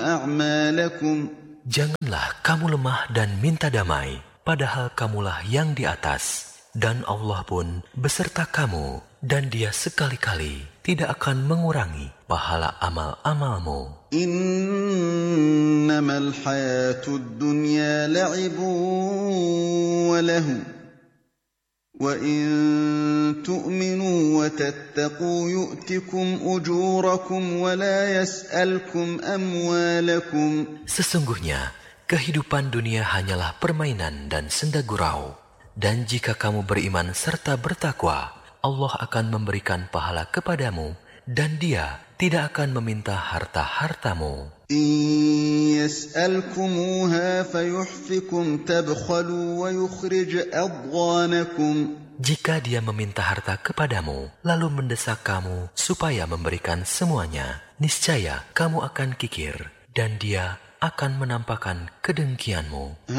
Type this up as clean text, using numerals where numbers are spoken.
أعمالكم. Janganlah kamu lemah dan minta damai, padahal kamulah yang di atas, dan Allah pun beserta kamu, dan Dia sekali-kali tidak akan mengurangi pahala amal-amalmu. إنما الحياة الدنيا لعب وله وإن تؤمنوا وتتقوا يؤتكم أجوركم ولا يسألكم أموالكم. Sesungguhnya kehidupan dunia hanyalah permainan dan senda gurau, dan jika kamu beriman serta bertakwa, Allah akan memberikan pahala kepadamu, dan Dia tidak akan meminta harta-hartamu. إن يسألكموها فيحفكم تبخلوا ويخرج أضغانكم. Jika Dia meminta harta kepadamu, lalu mendesak kamu supaya memberikan semuanya, niscaya kamu akan kikir, dan Dia akan menampakkan kedengkianmu.